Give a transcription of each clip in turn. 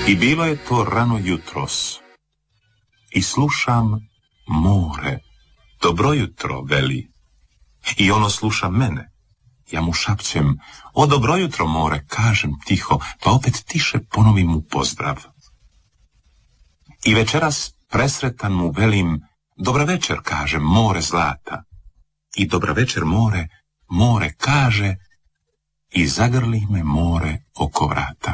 I bilo je to rano jutros. I slušam more. Dobro jutro, veli. I ono sluša mene. Ja mu šapćem, o dobro jutro, more, kažem tiho, pa opet tiše ponovim mu pozdrav. I večeras presretan mu velim, dobra večer, kažem, more zlata. I dobra večer, more, more kaže, i zagrli me more oko vrata.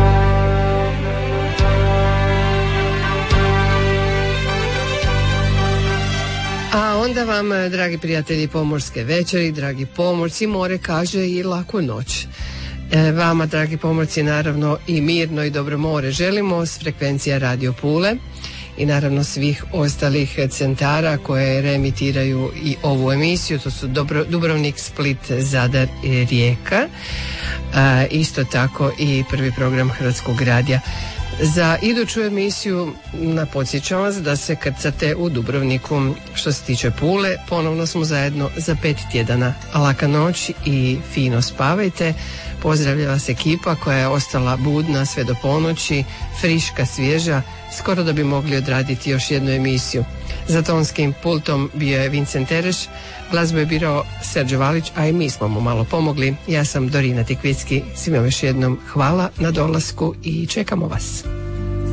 A onda vam, dragi prijatelji pomorske večeri, dragi pomorci, more kaže i laku noć. Vama, dragi pomorci, naravno i mirno i dobro more želimo s frekvencija Radio Pule i naravno svih ostalih centara koje reemitiraju i ovu emisiju, to su Dubrovnik, Split, Zadar i Rijeka, isto tako i prvi program Hrvatskog radija. Za iduću emisiju podsjećam vas da se krcate u Dubrovniku. Što se tiče Pule, ponovno smo zajedno za 5 tjedana. Laka noć i fino spavajte. Pozdravlja vas ekipa koja je ostala budna sve do ponoći, friška, svježa, skoro da bi mogli odraditi još jednu emisiju. Za tonskim pultom bio je Vincent Tereš, glazbu je birao Serđo Valić, a i mi smo mu malo pomogli. Ja sam Dorina Tikvicki, svima još jednom hvala na dolasku i čekamo vas.